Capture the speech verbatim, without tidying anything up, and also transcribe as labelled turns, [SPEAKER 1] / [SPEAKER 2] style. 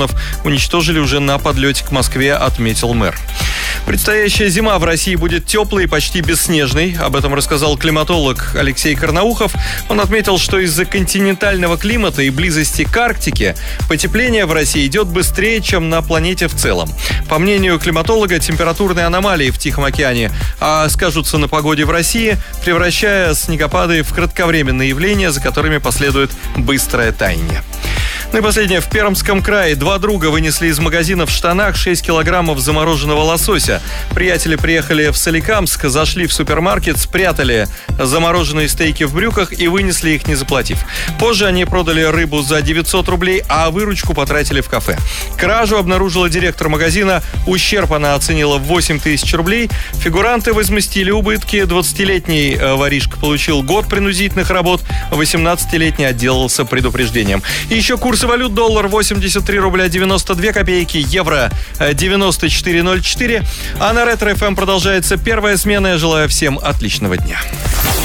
[SPEAKER 1] уничтожили уже на подлете к Москве, отметил мэр. Предстоящая зима в России будет теплой и почти бесснежной. Об этом рассказал климатолог Алексей Карнаухов. Он отметил, что из-за континентального климата и близости к Арктике потепление в России идет быстрее, чем на планете в целом. По мнению климатолога, температурные аномалии в Тихом океане а скажутся на погоде в России, превращая снегопады в кратковременные явления, за которыми последует быстрое таяние. Ну и последнее. В Пермском крае два друга вынесли из магазина в штанах шесть килограммов замороженного лосося. Приятели приехали в Соликамск, зашли в супермаркет, спрятали замороженные стейки в брюках и вынесли их, не заплатив. Позже они продали рыбу за девятьсот рублей, а выручку потратили в кафе. Кражу обнаружила директор магазина. Ущерб она оценила в восемь тысяч рублей. Фигуранты возместили убытки. двадцатилетний воришка получил год принудительных работ. восемнадцатилетний отделался предупреждением. И еще курсы валют: доллар восемьдесят три рубля девяносто две копейки, евро девяносто четыре ноль четыре. А на Ретро эф эм продолжается первая смена. Я желаю всем отличного дня.